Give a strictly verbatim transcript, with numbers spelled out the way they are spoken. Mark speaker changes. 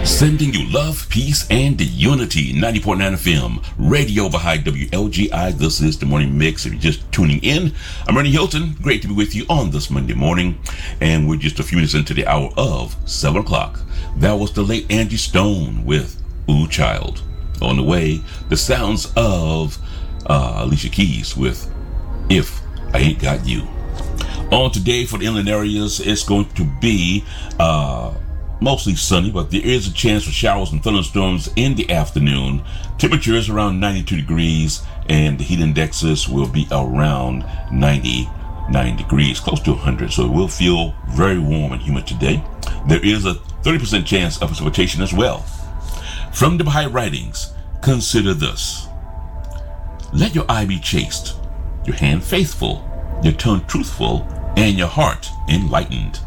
Speaker 1: Sending you love, peace, and unity. ninety point nine F M, Radio Baha'i W L G I. This is the Morning Mix. If you're just tuning in, I'm Ernie Hilton. Great to be with you on this Monday morning. And we're just a few minutes into the hour of seven o'clock. That was the late Angie Stone with Ooh Child. On the way, the sounds of uh, Alicia Keys with If I Ain't Got You. On today for the inland areas, it's going to be uh, mostly sunny, but there is a chance for showers and thunderstorms in the afternoon. Temperature is around ninety-two degrees, and the heat indexes will be around ninety-nine degrees, close to one hundred, so it will feel very warm and humid today. There is a thirty percent chance of precipitation as well. From the Baha'i Writings, consider this. Let your eye be chaste, your hand faithful, your tongue truthful, and your heart enlightened.